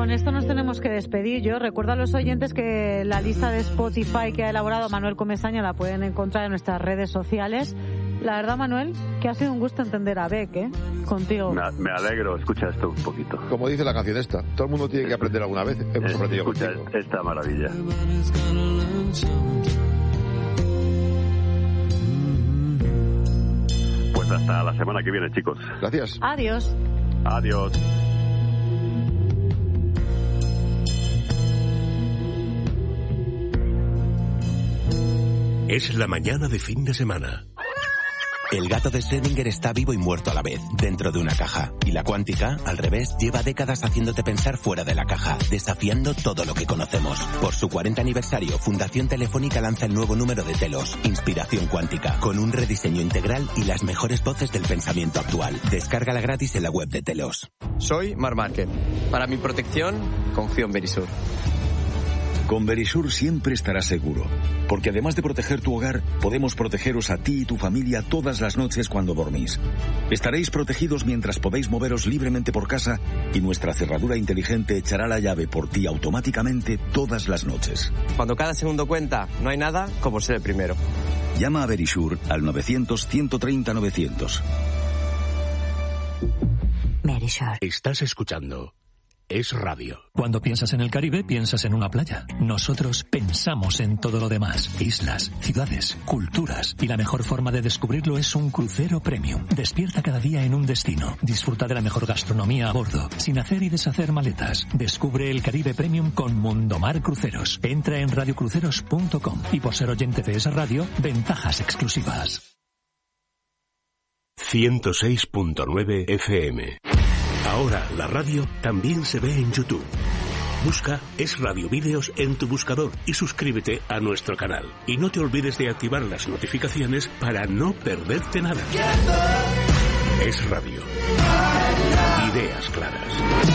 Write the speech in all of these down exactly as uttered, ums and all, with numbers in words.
con esto nos tenemos que despedir. Yo recuerdo a los oyentes que la lista de Spotify que ha elaborado Manuel Comesaña la pueden encontrar en nuestras redes sociales. La verdad, Manuel, que ha sido un gusto entender a Beck, ¿eh? Contigo. Me, me alegro, escucha esto un poquito. Como dice la canción esta, todo el mundo tiene que aprender alguna vez. Hemos aprendido escucha contigo. Esta maravilla. Pues hasta la semana que viene, chicos. Gracias. Adiós. Adiós. Es la mañana de fin de semana. El gato de Schrödinger está vivo y muerto a la vez, dentro de una caja. Y la cuántica, al revés, lleva décadas haciéndote pensar fuera de la caja, desafiando todo lo que conocemos. Por su cuarenta aniversario, Fundación Telefónica lanza el nuevo número de Telos, Inspiración Cuántica, con un rediseño integral y las mejores voces del pensamiento actual. Descárgala gratis en la web de Telos. Soy Marc Márquez. Para mi protección, confío en Verisur. Con Verisur siempre estarás seguro, porque además de proteger tu hogar, podemos protegeros a ti y tu familia todas las noches cuando dormís. Estaréis protegidos mientras podéis moveros libremente por casa y nuestra cerradura inteligente echará la llave por ti automáticamente todas las noches. Cuando cada segundo cuenta, no hay nada como ser el primero. Llama a Verisur al novecientos, ciento treinta, novecientos. Verisur. Estás escuchando Es Radio. Cuando piensas en el Caribe, piensas en una playa. Nosotros pensamos en todo lo demás. Islas, ciudades, culturas. Y la mejor forma de descubrirlo es un crucero premium. Despierta cada día en un destino. Disfruta de la mejor gastronomía a bordo, sin hacer y deshacer maletas. Descubre el Caribe Premium con Mundomar Cruceros. Entra en radio cruceros punto com. Y por ser oyente de esa radio, ventajas exclusivas. ciento seis punto nueve F M. Ahora la radio también se ve en YouTube. Busca Es Radio Vídeos en tu buscador y suscríbete a nuestro canal. Y no te olvides de activar las notificaciones para no perderte nada. Es Radio. Ideas claras.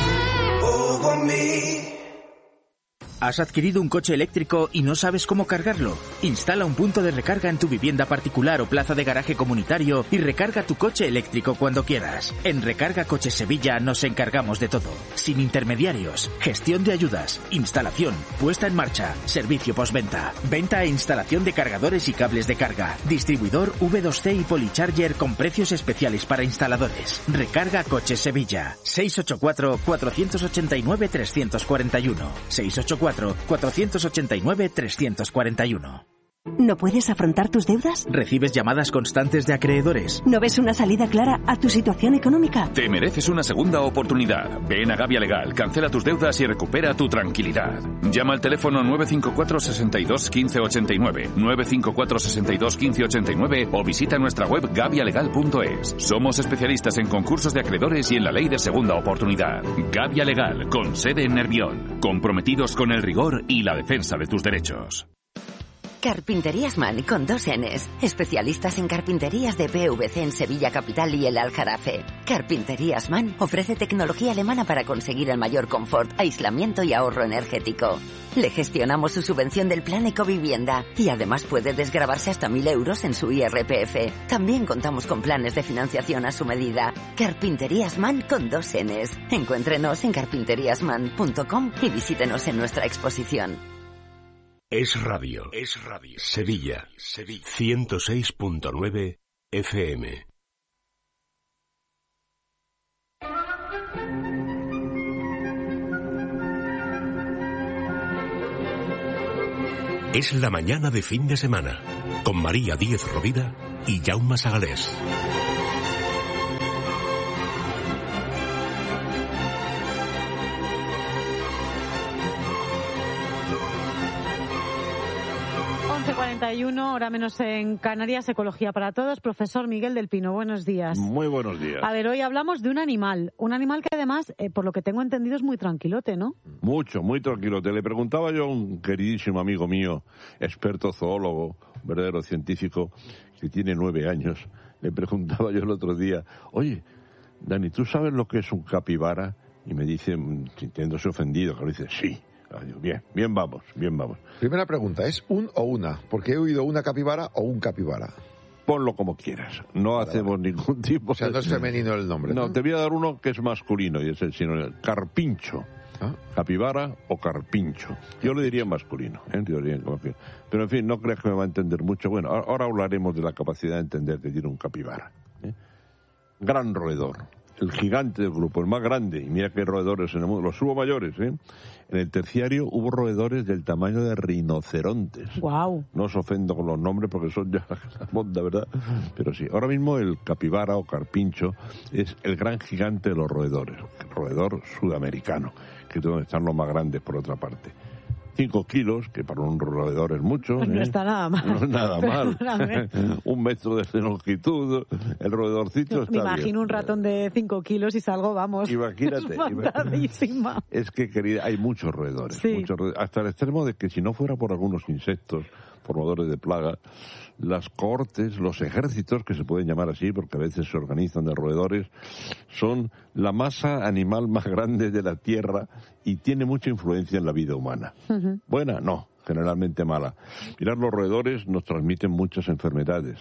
¿Has adquirido un coche eléctrico y no sabes cómo cargarlo? Instala un punto de recarga en tu vivienda particular o plaza de garaje comunitario y recarga tu coche eléctrico cuando quieras. En Recarga Coches Sevilla nos encargamos de todo. Sin intermediarios, gestión de ayudas, instalación, puesta en marcha, servicio postventa, venta e instalación de cargadores y cables de carga, distribuidor V dos C y Polycharger con precios especiales para instaladores. Recarga Coches Sevilla. seis ocho cuatro, cuatro ocho nueve, tres cuatro uno. seis ocho cuatro, cuatro ocho nueve, tres cuatro uno. ¿No puedes afrontar tus deudas? ¿Recibes llamadas constantes de acreedores? ¿No ves una salida clara a tu situación económica? Te mereces una segunda oportunidad. Ven a Gavia Legal, cancela tus deudas y recupera tu tranquilidad. Llama al teléfono nueve cinco cuatro, seis dos, uno cinco ocho nueve, nueve cinco cuatro, seis dos, uno cinco ocho nueve o visita nuestra web gavia legal punto es. Somos especialistas en concursos de acreedores y en la ley de segunda oportunidad. Gavia Legal, con sede en Nervión. Comprometidos con el rigor y la defensa de tus derechos. Carpinterías Man con dos N's. Especialistas en carpinterías de P V C en Sevilla Capital y el Aljarafe. Carpinterías Man ofrece tecnología alemana para conseguir el mayor confort, aislamiento y ahorro energético. Le gestionamos su subvención del plan Ecovivienda y además puede desgravarse hasta mil euros en su I R P F. También contamos con planes de financiación a su medida. Carpinterías Man con dos N's. Encuéntrenos en carpinterías man punto com y visítenos en nuestra exposición. Es Radio. Es Radio. Sevilla. Sevilla. ciento seis punto nueve F M. Es la mañana de fin de semana, con María Díez Rovira y Jaume Sagalés. cuarenta y uno, hora menos en Canarias, Ecología para Todos. Profesor Miguel del Pino, buenos días. Muy buenos días. A ver, hoy hablamos de un animal, un animal que además, eh, por lo que tengo entendido, es muy tranquilote, ¿no? Mucho, muy tranquilote. Le preguntaba yo a un queridísimo amigo mío, experto zoólogo, verdadero científico, que tiene nueve años, le preguntaba yo el otro día, oye, Dani, ¿tú sabes lo que es un capibara? Y me dice, sintiéndose ofendido, que le dice, sí. Bien, bien vamos, bien vamos. Primera pregunta, ¿es un o una? Porque he oído una capibara o un capibara. Ponlo como quieras, no vale, hacemos vale. ningún tipo... O sea, no es femenino el nombre. No, ¿no? Te voy a dar uno que es masculino y es el sinónimo, carpincho. ¿Ah? Capibara o carpincho. Yo lo diría en masculino, ¿eh? Yo diría en masculino. Pero en fin, no creas que me va a entender mucho. Bueno, ahora hablaremos de la capacidad de entender que tiene un capibara. ¿eh? Gran roedor, el gigante del grupo, el más grande. Y mira que hay roedores en el mundo, los hubo mayores, ¿eh? En el terciario hubo roedores del tamaño de rinocerontes. Wow. No os ofendo con los nombres porque son ya la monda, ¿verdad? Pero sí, ahora mismo el capibara o carpincho es el gran gigante de los roedores, el roedor sudamericano, que es donde están los más grandes por otra parte. Cinco kilos, que para un roedor es mucho. No ¿eh? está nada mal. No es nada mal. Un metro de longitud, el roedorcito está Me imagino bien. un ratón de cinco kilos y salgo, vamos. Imagínate. Fantasísima. Es que, querida, hay muchos roedores, Sí. muchos roedores. Hasta el extremo de que si no fuera por algunos insectos, por roedores de plaga, las cohortes, los ejércitos, que se pueden llamar así, porque a veces se organizan de roedores, son la masa animal más grande de la Tierra y tiene mucha influencia en la vida humana. Uh-huh. Buena, no, generalmente mala. Mirad, los roedores nos transmiten muchas enfermedades.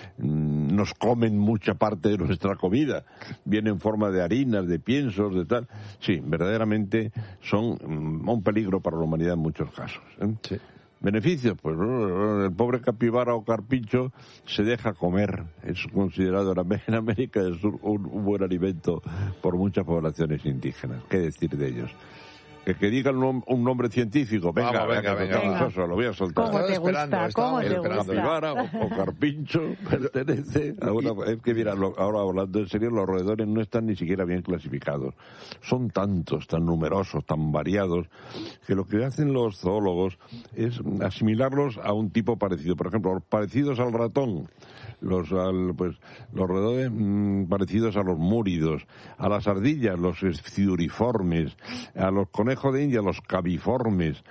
Nos comen mucha parte de nuestra comida. Viene en forma de harinas, de piensos, de tal. Sí, verdaderamente son un peligro para la humanidad en muchos casos. ¿eh? Sí. Beneficios, pues el pobre capibara o carpincho se deja comer. Es considerado en América del Sur un, un buen alimento por muchas poblaciones indígenas. ¿Qué decir de ellos? Que, que digan un, un nombre científico. Venga, Vamos, venga, venga, venga. Eso, lo voy a soltar. ¿Cómo te gusta? ¿Cómo te gusta? Capibara o, o carpincho pertenece a una... Es que mira, lo, ahora hablando en serio, los roedores no están ni siquiera bien clasificados. Son tantos, tan numerosos, tan variados, que lo que hacen los zoólogos es asimilarlos a un tipo parecido. Por ejemplo, los parecidos al ratón, los al, pues los roedores mmm, parecidos a los múridos, a las ardillas, los esciuriformes, a los conejos de India, los cabiformes,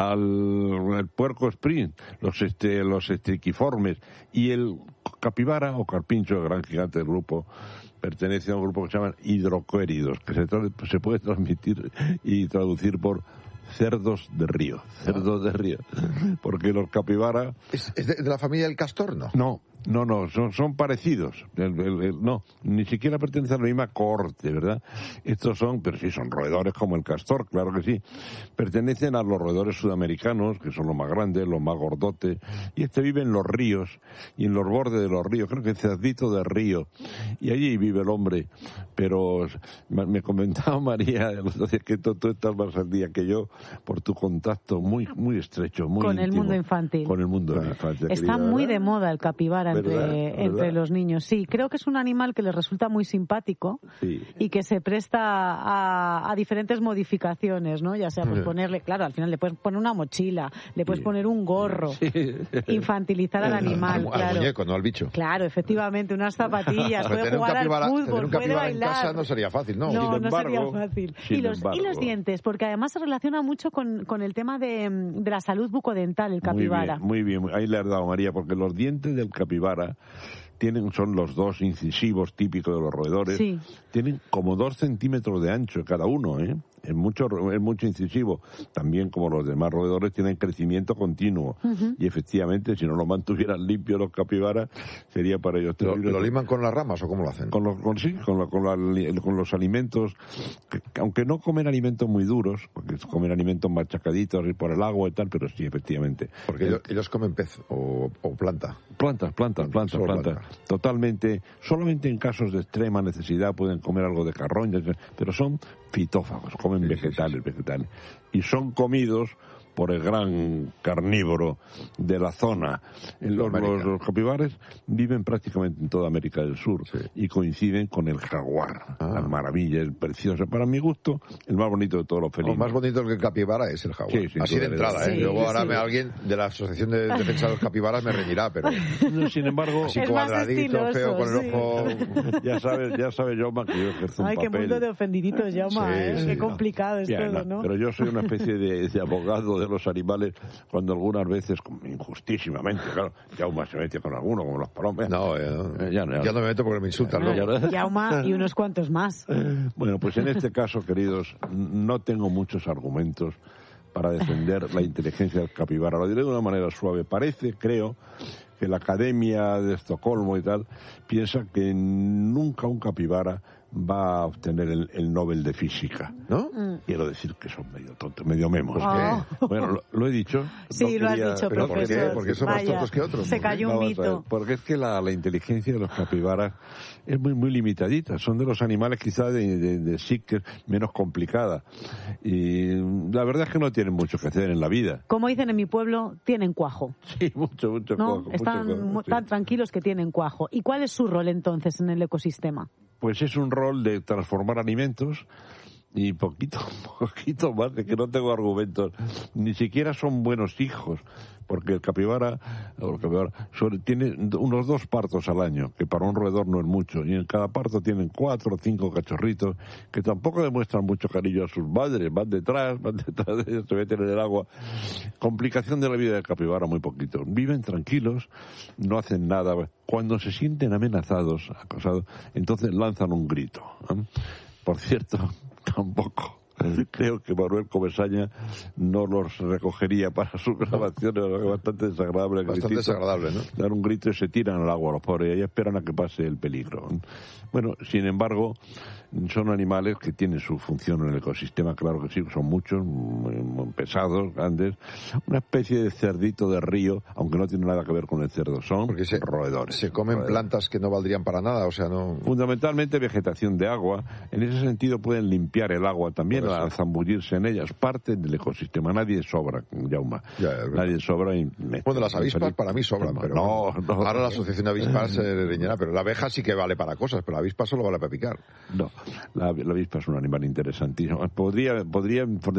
al el puerco sprint, los este, los estriquiformes, y el capibara o carpincho, el gran gigante del grupo, pertenece a un grupo que se llaman hidrocoéridos, que se, tra- se puede transmitir y traducir por cerdos de río, cerdos de río, porque los capibara... ¿Es, es de, de la familia del castor, no? No. No, no, son, son parecidos. El, el, el, no, ni siquiera pertenecen a la misma cohorte, ¿verdad? Estos son, pero sí, son roedores como el castor, claro que sí. Pertenecen a los roedores sudamericanos, que son los más grandes, los más gordotes. Y este vive en los ríos y en los bordes de los ríos. Creo que es cerdito de río. Y allí vive el hombre. Pero me comentaba María, que tú, tú estás más al día que yo, por tu contacto muy muy estrecho, muy Con íntimo, el mundo infantil. Con el mundo infantil. Está querida, muy ¿verdad? de moda el capibara. Entre, ¿Verdad? entre ¿Verdad? los niños. Sí, creo que es un animal que les resulta muy simpático sí. y que se presta a, a diferentes modificaciones, ¿no? Ya sea pues ponerle, claro, al final le puedes poner una mochila, le puedes sí. poner un gorro, sí. infantilizar al animal, al, claro. Al muñeco, no al bicho. Claro, efectivamente, unas zapatillas, puede jugar al fútbol, puede bailar. En casa no sería fácil, ¿no? No, sin no embargo, sería fácil. Y los, y los dientes, porque además se relaciona mucho con, con el tema de, de la salud bucodental, el capibara. Muy bien, muy bien. Ahí le has dado, María, porque los dientes del capibara tienen, son los dos incisivos típicos de los roedores, sí. tienen como dos centímetros de ancho cada uno, ¿eh? Es mucho, es mucho incisivo. También, como los demás roedores, tienen crecimiento continuo. Uh-huh. Y efectivamente, si no lo mantuvieran limpio los capibaras, sería para ellos terrible. ¿Lo, ¿Lo liman con las ramas o cómo lo hacen? Con los, con, sí, con, la, con, la, con los alimentos, que, aunque no comen alimentos muy duros, porque comen alimentos machacaditos por el agua y tal, pero sí, efectivamente. Porque ellos, ellos comen pez o, o planta. Plantas, plantas, plantas, plantas. Planta. Totalmente, solamente en casos de extrema necesidad pueden comer algo de carroña, pero son fitófagos, comen sí, vegetales, sí, sí. vegetales. Y son comidos por el gran carnívoro de la zona. Los, los, los capibares viven prácticamente en toda América del Sur sí. y coinciden con el jaguar. Ah. La maravilla, el precioso. Para mi gusto, el más bonito de todos los felinos. El más bonito que el capibara es el jaguar. Sí, Así de entrada, ¿eh? Sí, Luego ahora sí. me alguien de la Asociación de Defensa de los Capibaras me reñirá, pero... No, sin embargo... Así cuadradito, feo, con el sí. ojo... Ya sabes, ya sabes, Jaume, que yo ejerzo un Ay, papel. qué mundo de ofendiditos, Jaume, sí, ¿eh? Sí, qué no. complicado es Bien, todo, no, ¿no? Pero yo soy una especie de, de abogado de los animales, cuando algunas veces, injustísimamente, claro, Jaume se mete con alguno, como los palomes. No, eh, eh, ya, ya, ya no me meto porque me insultan, ¿no? Jaume y unos cuantos más. Bueno, pues en este caso, queridos, no tengo muchos argumentos para defender la inteligencia del capibara. Lo diré de una manera suave. Parece, creo, que la Academia de Estocolmo y tal piensa que nunca un capibara va a obtener el, el Nobel de Física, ¿no? Mm. Quiero decir que son medio tontos, medio memos. Oh. Bueno, lo, lo he dicho. Sí, no quería, lo has dicho, ¿pero profesor. ¿Por qué? Porque son Vaya, más tontos que otros. Se cayó un mito. Porque es que la, la inteligencia de los capibaras es muy muy limitadita. Son de los animales quizá de, de, de psique menos complicada. Y la verdad es que no tienen mucho que hacer en la vida. Como dicen en mi pueblo, tienen cuajo. Sí, mucho, mucho ¿no? cuajo. Están mucho cuajo, sí. tan tranquilos que tienen cuajo. ¿Y cuál es su rol entonces en el ecosistema? Pues es un rol de transformar alimentos y poquito, poquito más, de que no tengo argumentos. Ni siquiera son buenos hijos, porque el capibara, el capibara sobre, tiene unos dos partos al año, que para un roedor no es mucho, y en cada parto tienen cuatro o cinco cachorritos, que tampoco demuestran mucho cariño a sus madres, van detrás, van detrás de ellos, se meten en el agua. Complicación de la vida del capibara, muy poquito. Viven tranquilos, no hacen nada. Cuando se sienten amenazados, acosados, entonces lanzan un grito. ¿eh? Por cierto, tampoco creo que Manuel Comesaña no los recogería para sus grabaciones, es bastante desagradable. Bastante gritito, desagradable, ¿no? Dar un grito y se tiran al agua los pobres, y ahí esperan a que pase el peligro. Bueno, sin embargo, son animales que tienen su función en el ecosistema, claro que sí, son muchos, muy, muy pesados, grandes, una especie de cerdito de río, aunque no tiene nada que ver con el cerdo, son Porque se, roedores. Se comen roedores. plantas que no valdrían para nada, o sea, no... Fundamentalmente vegetación de agua, en ese sentido pueden limpiar el agua también, al zambullirse en ellas, parte del ecosistema, nadie sobra, Jaume, ya, nadie sobra. Y bueno, las avispas para mí sobran, pero no, no, ahora la asociación de avispas se riñerá, pero la abeja sí que vale para cosas, pero la avispa solo vale para picar. No, la, la avispa es un animal interesantísimo. Podría, podría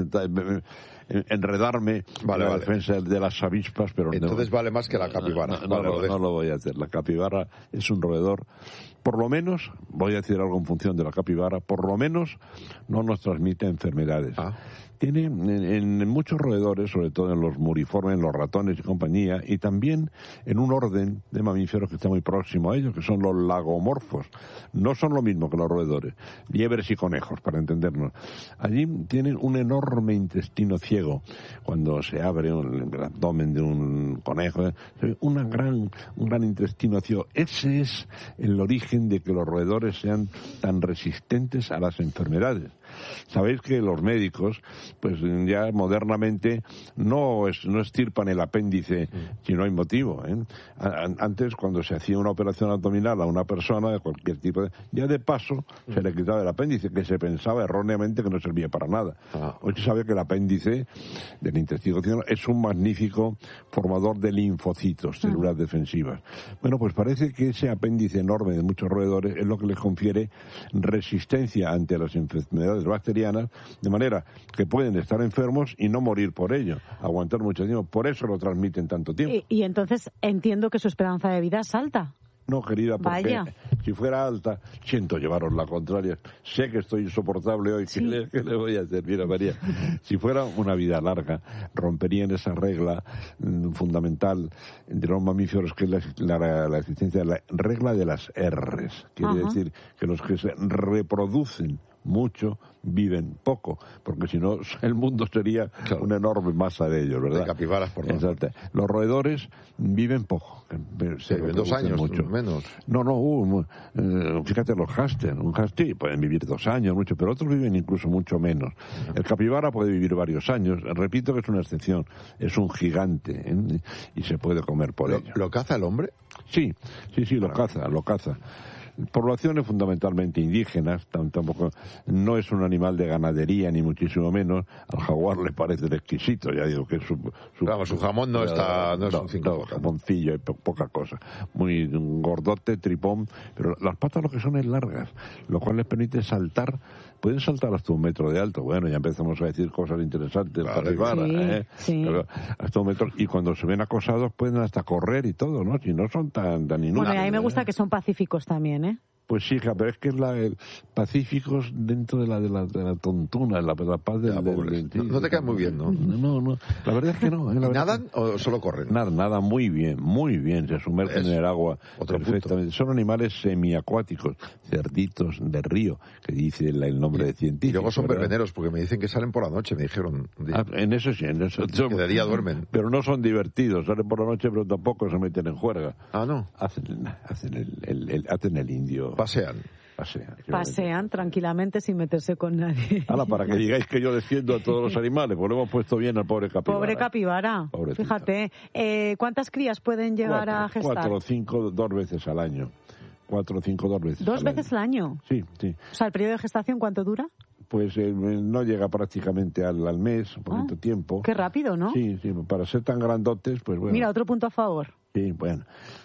enredarme vale, en la vale. defensa de las avispas, pero entonces no, vale más que la capibara. No, no, vale, no, lo no lo voy a hacer. La capibara es un roedor, por lo menos, voy a decir algo en función de la capibara, por lo menos no nos transmite enfermedades. Ah. Tiene en, en muchos roedores, sobre todo en los muriformes, en los ratones y compañía, y también en un orden de mamíferos que está muy próximo a ellos, que son los lagomorfos. No son lo mismo que los roedores, liebres y conejos, para entendernos. Allí tienen un enorme intestino ciego. Cuando se abre un, el abdomen de un conejo, se ve una gran, un gran intestino ciego. Ese es el origen de que los roedores sean tan resistentes a las enfermedades. Sabéis que los médicos, pues ya modernamente no es, no estirpan el apéndice si no hay motivo, ¿eh? Antes, cuando se hacía una operación abdominal a una persona de cualquier tipo de... ya de paso se le quitaba el apéndice, que se pensaba erróneamente que no servía para nada. Ah. Hoy se sabe que el apéndice del intestino es un magnífico formador de linfocitos, células ah. defensivas. Bueno, pues parece que ese apéndice enorme de muchos roedores es lo que les confiere resistencia ante las enfermedades bacterianas, de manera que pueden estar enfermos y no morir por ello, aguantar mucho tiempo. Por eso lo transmiten tanto tiempo. Y, y entonces entiendo que su esperanza de vida es alta. No, querida, porque Vaya. si fuera alta, siento llevaros la contraria. Sé que estoy insoportable hoy. Sí. ¿Qué, le, ¿Qué le voy a hacer? Mira, María, si fuera una vida larga, romperían esa regla mm, fundamental de los mamíferos, que es la, la, la existencia de la regla de las R's. Quiere Ajá. decir que los que se reproducen mucho viven poco, porque si no el mundo sería claro. una enorme masa de ellos, ¿verdad? De capibaras, por Exacto. Los roedores viven poco. Se viven dos años, mucho menos. No, no, uh, uh, fíjate los hámster, un hámster pueden vivir dos años, mucho, pero otros viven incluso mucho menos. El capibara puede vivir varios años, repito que es una excepción, es un gigante, ¿eh? Y se puede comer por ¿Lo, ello. ¿Lo caza el hombre? Sí, sí, sí, lo claro. caza, lo caza. Poblaciones fundamentalmente indígenas, tampoco, no es un animal de ganadería ni muchísimo menos. Al jaguar le parece exquisito, ya digo que su, su, claro, su jamón no está, no es no, un cinco no, jamoncillo y po poca cosa, muy gordote, tripón, pero las patas lo que son es largas, lo cual les permite saltar, pueden saltar hasta un metro de alto. Bueno, ya empezamos a decir cosas interesantes, claro, capibara, sí, ¿eh? sí. Pero hasta un metro, y cuando se ven acosados pueden hasta correr y todo, ¿no? Si no son tan, tan inútiles. Bueno, y a mí me gusta ¿eh? que son pacíficos también, ¿eh? Pues sí, hija, pero es que es la, el pacíficos dentro de la, de la, de la tontuna, la, la paz del... Ya, del, del no, no te cae muy bien, ¿no? No, no, la verdad es que no. ¿eh? ¿Nadan o solo corren? Nada, nada muy bien, muy bien, se sumergen es en el agua perfectamente. Punto. Son animales semiacuáticos, cerditos de río, que dice el, el nombre y, de científico. Y luego son ¿verdad? verbeneros, porque me dicen que salen por la noche, me dijeron. Ah, en eso sí, en eso. Son, que de día duermen. Pero no son divertidos, salen por la noche, pero tampoco se meten en juerga. Ah, ¿no? Hacen, hacen, el, el, el, hacen el indio. Pasean. Pasean. Pasean tranquilamente sin meterse con nadie. Ahora, para que digáis que yo defiendo a todos los animales, pues lo hemos puesto bien al pobre capibara. Pobre capibara. Pobrecita. Fíjate, eh, ¿cuántas crías pueden llegar cuatro, a gestar? Cuatro o cinco, dos veces al año. Cuatro o cinco, dos veces ¿Dos al veces año. al año? Sí, sí. O sea, ¿el periodo de gestación cuánto dura? Pues eh, no llega prácticamente al, al mes, un poquito Ah, tiempo. Qué rápido, ¿no? Sí, sí, para ser tan grandotes, pues bueno. Mira, otro punto a favor. Sí, bueno.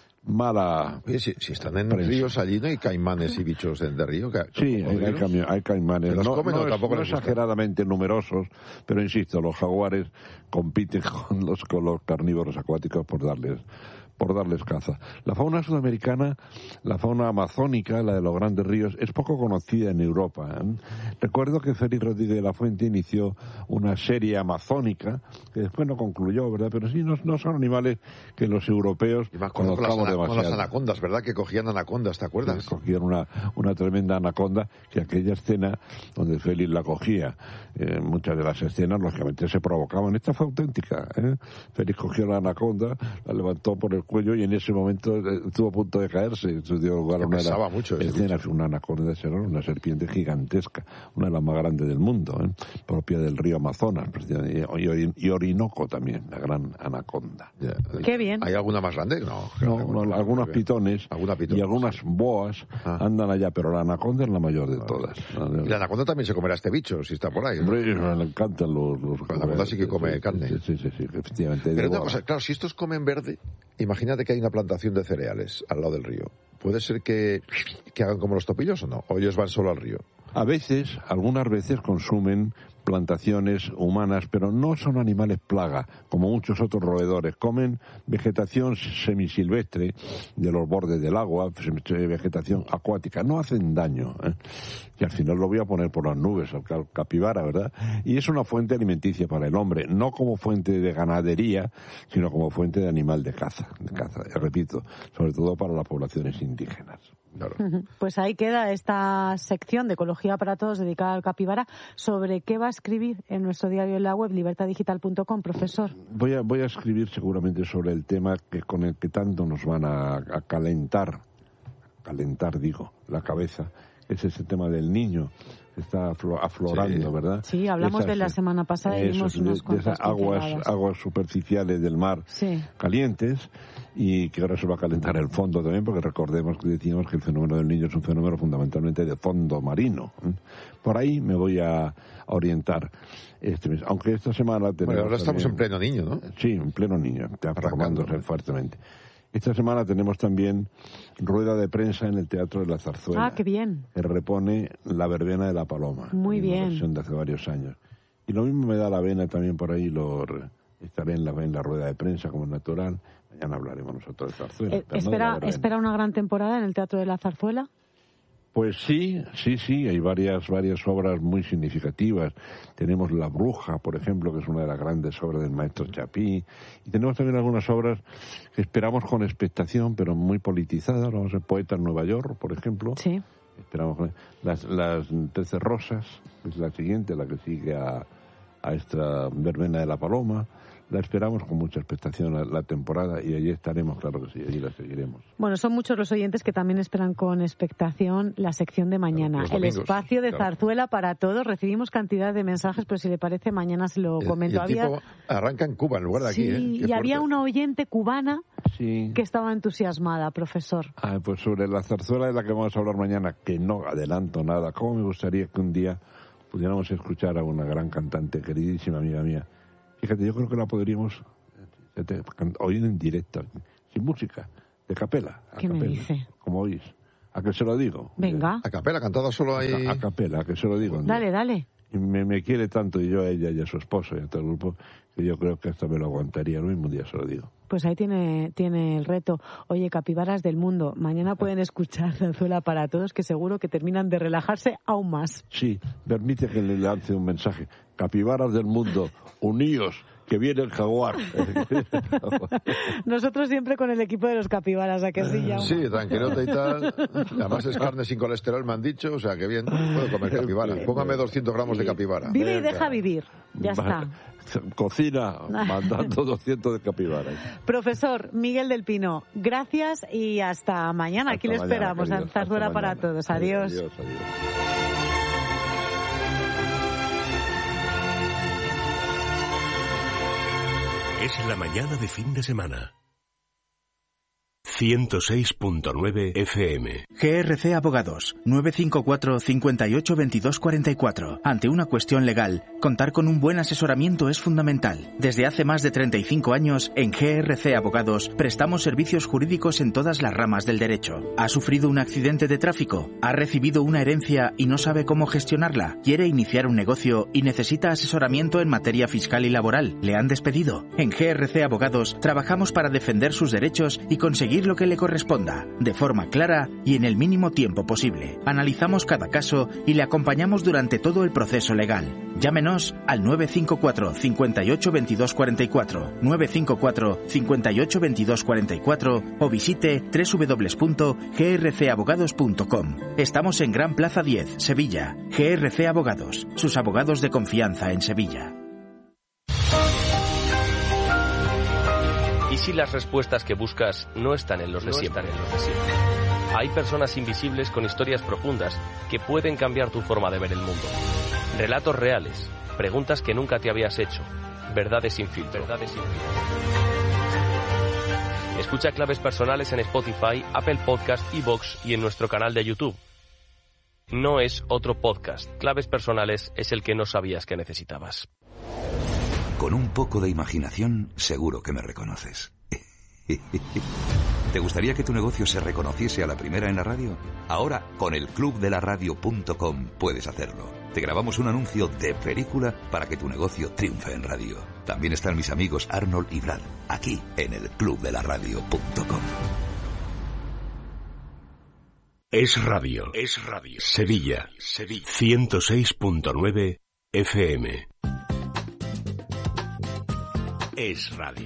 Mala. Oye, si, si están en prensa. ríos allí, ¿no hay caimanes y bichos de, de río? Que, Sí, hay, hay, cami- hay caimanes. ¿Se los no comen no o es- tampoco no les gusta? exageradamente numerosos, pero insisto, los jaguares compiten con los, con los carnívoros acuáticos por darles por darles caza. La fauna sudamericana, la fauna amazónica, la de los grandes ríos, es poco conocida en Europa. ¿eh? Recuerdo que Félix Rodríguez de la Fuente inició una serie amazónica, que después no concluyó, ¿verdad? Pero sí, no, no son animales que los europeos Y más con, con, las, conozcamos ana- con las demasiado. anacondas, ¿verdad? Que cogían anacondas, ¿te acuerdas? Sí, cogían una, una tremenda anaconda, que aquella escena donde Félix la cogía, eh, muchas de las escenas lógicamente se provocaban. Esta fue auténtica, ¿eh? Félix cogió la anaconda, la levantó por el cuello y en ese momento eh, estuvo a punto de caerse. Eso dio lugar a Que una de pesaba las mucho ese escenas, una anaconda de serón, una serpiente gigantesca, una de las más grandes del mundo, ¿eh? propia del río Amazonas, precisamente, y, Ori- y Orinoco también, la gran anaconda. Ya. Qué bien. ¿Hay alguna más grande? No. No, no, algunos pitones Alguna pitón, y algunas boas Ah. andan allá, pero la anaconda es la mayor de todas. Y la anaconda también se comerá este bicho, si está por ahí. ¿no? Hombre, le encantan los... los La anaconda sí que come sí, carne. Sí, sí, sí, sí, efectivamente. Pero una Digo, cosa, claro, si estos comen verde, imagínate que hay una plantación de cereales al lado del río. ¿Puede ser que, que hagan como los topillos o no? ¿O ellos van solo al río? A veces, algunas veces consumen plantaciones humanas, pero no son animales plaga, como muchos otros roedores. Comen vegetación semisilvestre de los bordes del agua, vegetación acuática. No hacen daño, ¿eh? Y al final lo voy a poner por las nubes, al cal- capibara, ¿verdad? Y es una fuente alimenticia para el hombre, no como fuente de ganadería, sino como fuente de animal de caza, de caza, repito, sobre todo para las poblaciones indígenas. Claro. Pues ahí queda esta sección de Ecología para Todos dedicada al capibara. ¿Sobre qué va a escribir en nuestro diario en la web, libertad digital punto com, profesor? Voy a, voy a escribir seguramente sobre el tema que con el que tanto nos van a, a calentar, calentar digo, la cabeza, es ese tema del niño que está aflo- aflorando, Sí. ¿verdad? Sí, hablamos Esas, de la semana pasada y eso, vimos de- unas de cuantas esas aguas, pinceladas. aguas superficiales del mar Sí. calientes, y que ahora se va a calentar el fondo también, porque recordemos que decíamos que el fenómeno del niño es un fenómeno fundamentalmente de fondo marino. ¿eh? Por ahí me voy a orientar este mes, aunque esta semana tenemos... Bueno, ahora estamos en también- pleno niño, ¿no? Sí, en pleno niño, está Arrancando. formándose fuertemente. Esta semana tenemos también rueda de prensa en el Teatro de la Zarzuela. Ah, qué bien. Que repone La verbena de la paloma. Muy una bien. versión de hace varios años. Y lo mismo me da la vena también por ahí, lo, re- estaré en la, en la rueda de prensa como es natural. Mañana hablaremos nosotros de Zarzuela. Eh, pero no de espera, la verbena. espera una gran temporada en el Teatro de la Zarzuela. Pues sí, sí, sí, hay varias, varias obras muy significativas. Tenemos La Bruja, por ejemplo, que es una de las grandes obras del maestro Chapí. Y tenemos también algunas obras que esperamos con expectación, pero muy politizadas. Vamos a ver Poeta en Nueva York, por ejemplo. Sí. Esperamos con... Las, las Trece Rosas, es la siguiente, la que sigue a, a esta verbena de la paloma. La esperamos con mucha expectación la, la temporada y allí estaremos, claro que sí, allí la seguiremos. Bueno, son muchos los oyentes que también esperan con expectación la sección de mañana. Los El domingos, espacio de claro. Zarzuela para Todos. Recibimos cantidad de mensajes, pero si le parece, mañana se lo Y- comento. y el Había... tipo arranca en Cuba en lugar de Sí, aquí, ¿eh? Qué y fuerte. había una oyente cubana Sí. que estaba entusiasmada, profesor. Ah, pues sobre la zarzuela de la que vamos a hablar mañana, que no adelanto nada, ¿cómo me gustaría que un día pudiéramos escuchar a una gran cantante, queridísima amiga mía? Fíjate, yo creo que la podríamos eh, te- can- oír en directo, sin música, de capela. a ¿Qué me capela, dice? Como oís. ¿A que se lo digo? Venga, A capela, cantada solo ahí. A, a capela, a que se lo digo. un día. dale, dale. Y me, me quiere tanto, y yo a ella y a su esposo y a todo el grupo, que yo creo que hasta me lo aguantaría. El mismo día se lo digo. Pues ahí tiene, tiene el reto. Oye, capibaras del mundo, mañana pueden escuchar Zarzuela para Todos, que seguro que terminan de relajarse aún más. Sí, permite que le lance un mensaje. Capibaras del mundo, uníos, que viene el jaguar. Nosotros siempre con el equipo de los capibaras, ¿a que sí, Jaume? Sí, tranquilota y tal. Además es carne sin colesterol, me han dicho. O sea, que bien. Puedo comer capibara. Póngame doscientos gramos de capibara. Vive y Venga. deja vivir. Ya está. Cocina mandando doscientos de capibaras. Profesor Miguel del Pino, gracias y hasta mañana. Hasta Aquí le mañana, esperamos. Zarzuela para todos. Adiós. Adiós, adiós. Es la mañana de fin de semana. ciento seis punto nueve F M. G R C Abogados, nueve cinco cuatro, cinco ocho, veintidós cuarenta y cuatro. Ante una cuestión legal, contar con un buen asesoramiento es fundamental. Desde hace más de treinta y cinco años, en G R C Abogados, prestamos servicios jurídicos en todas las ramas del derecho. ¿Ha sufrido un accidente de tráfico? ¿Ha recibido una herencia y no sabe cómo gestionarla? ¿Quiere iniciar un negocio y necesita asesoramiento en materia fiscal y laboral? ¿Le han despedido? En G R C Abogados, trabajamos para defender sus derechos y conseguir lo que le corresponda, de forma clara y en el mínimo tiempo posible. Analizamos cada caso y le acompañamos durante todo el proceso legal. Llámenos al nueve cinco cuatro, cinco ocho, veintidós cuarenta y cuatro, nueve cinco cuatro, cinco ocho, veintidós cuarenta y cuatro o visite doble u doble u doble u punto g r c abogados punto com. Estamos en Gran Plaza diez, Sevilla. G R C Abogados, sus abogados de confianza en Sevilla. ¿Y si las respuestas que buscas no están en los de siempre? Hay personas invisibles con historias profundas que pueden cambiar tu forma de ver el mundo. Relatos reales, preguntas que nunca te habías hecho, verdades sin filtro. Verdades sin filtro. Escucha Claves Personales en Spotify, Apple Podcast, iVoox y en nuestro canal de YouTube. No es otro podcast. Claves Personales es el que no sabías que necesitabas. Con un poco de imaginación, seguro que me reconoces. ¿Te gustaría que tu negocio se reconociese a la primera en la radio? Ahora, con el club de la radio punto com puedes hacerlo. Te grabamos un anuncio de película para que tu negocio triunfe en radio. También están mis amigos Arnold y Brad, aquí en el club de la radio punto com. Es radio. Es radio. Sevilla. Sevilla. ciento seis punto nueve F M. Es radio.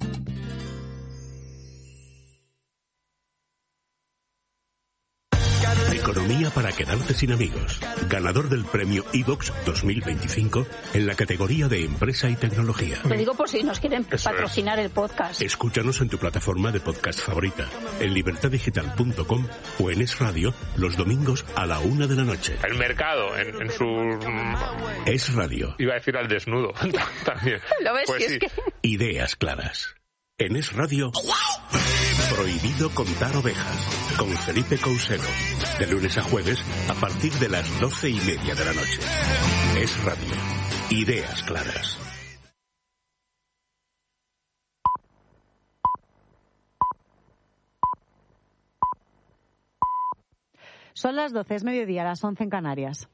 Economía para quedarte sin amigos. Ganador del premio iVoox dos mil veinticinco en la categoría de empresa y tecnología. Te digo por si nos quieren Eso patrocinar es. el podcast. Escúchanos en tu plataforma de podcast favorita, en libertad digital punto com o en Es Radio los domingos a la una de la noche. El mercado en, en su... Es Radio. Iba a decir al desnudo también. ¿Lo ves? Pues si sí. es que... Ideas claras. En Es Radio, Prohibido contar ovejas, con Felipe Cousero. De lunes a jueves, a partir de las doce y media de la noche. Es Radio. Ideas claras. Son las doce, es mediodía, las once en Canarias.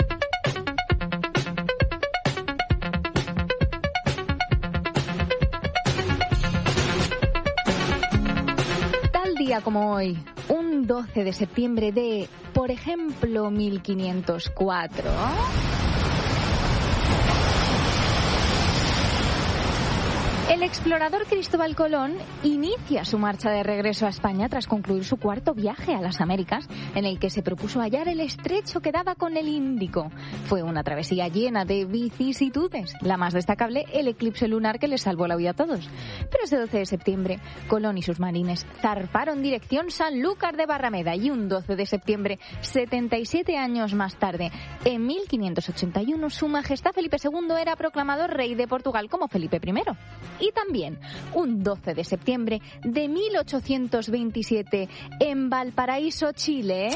Día como hoy, un doce de septiembre de, por ejemplo, mil quinientos cuatro... El explorador Cristóbal Colón inicia su marcha de regreso a España tras concluir su cuarto viaje a las Américas, en el que se propuso hallar el estrecho que daba con el Índico. Fue una travesía llena de vicisitudes, la más destacable el eclipse lunar que les salvó la vida a todos. Pero ese doce de septiembre, Colón y sus marines zarparon dirección Sanlúcar de Barrameda y un doce de septiembre, setenta y siete años más tarde, en mil quinientos ochenta y uno, su majestad Felipe segundo era proclamado rey de Portugal como Felipe primero. Y también, un doce de septiembre de mil ochocientos veintisiete, en Valparaíso, Chile,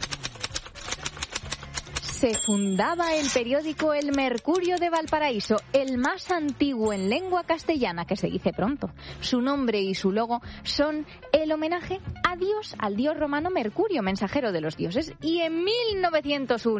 se fundaba el periódico El Mercurio de Valparaíso, el más antiguo en lengua castellana, que se dice pronto. Su nombre y su logo son el homenaje a Dios, al dios romano Mercurio, mensajero de los dioses. Y en mil novecientos uno,